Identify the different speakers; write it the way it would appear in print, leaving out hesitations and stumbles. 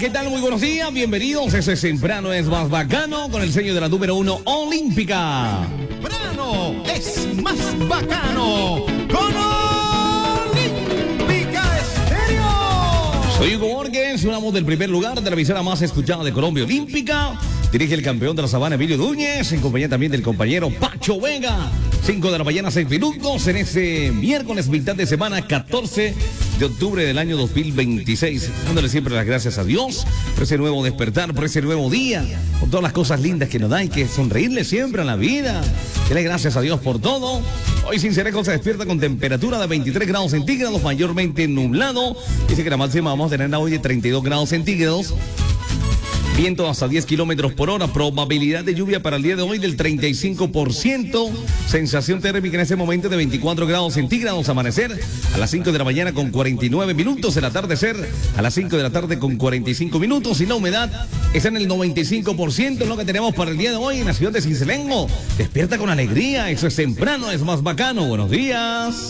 Speaker 1: ¿qué tal? Muy buenos días, bienvenidos. Eso es Temprano es más bacano con el sello de la número 1 olímpica.
Speaker 2: Temprano es más bacano con Olímpica Estéreo.
Speaker 1: Soy Hugo Borges, una voz del primer lugar de la emisora más escuchada de Colombia, Olímpica. Dirige el campeón de la sabana, Emilio Núñez, en compañía también del compañero Pacho Vega. 5 de la mañana, 6 minutos, en este miércoles, mitad de semana, 14 de octubre del año 2026. Dándole siempre las gracias a Dios por ese nuevo despertar, por ese nuevo día, por todas las cosas lindas que nos da y que sonreírle siempre a la vida. Dele gracias a Dios por todo. Hoy Cincelejo se despierta con temperatura de 23 grados centígrados, mayormente nublado. Dice que la máxima vamos a tener hoy de 32 grados centígrados. Viento hasta 10 kilómetros por hora. Probabilidad de lluvia para el día de hoy del 35%. Sensación térmica en ese momento de 24 grados centígrados. Amanecer a las 5 de la mañana con 49 minutos. El atardecer a las 5 de la tarde con 45 minutos. Y la humedad está en el 95%. Es lo que tenemos para el día de hoy en la ciudad de Cincelejo. Despierta con alegría. Eso es temprano, es más bacano. Buenos días.